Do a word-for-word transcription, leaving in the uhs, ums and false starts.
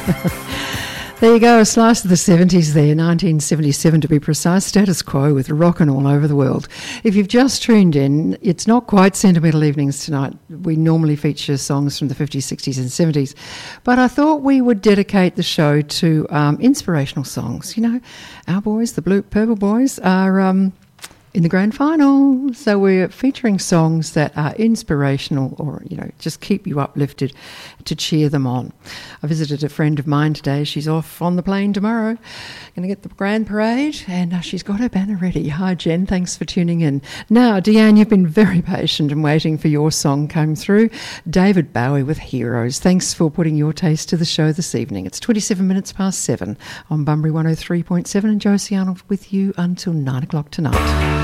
There you go, a slice of the seventies there, nineteen seventy-seven to be precise, Status Quo with Rockin' All Over the World. If you've just tuned in, it's not quite Sentimental Evenings tonight. We normally feature songs from the fifties, sixties and seventies, but I thought we would dedicate the show to um, inspirational songs. You know, our boys, the Blue Purple Boys, are... Um, in the grand final. So we're featuring songs that are inspirational or, you know, just keep you uplifted to cheer them on. I visited a friend of mine today. She's off on the plane tomorrow. Going to get the grand parade and uh, she's got her banner ready. Hi, Jen. Thanks for tuning in. Now, Deanne, you've been very patient and waiting for your song come through. David Bowie with Heroes. Thanks for putting your taste to the show this evening. It's twenty-seven minutes past seven on Bunbury one oh three point seven and Josie Arnold with you until nine o'clock tonight.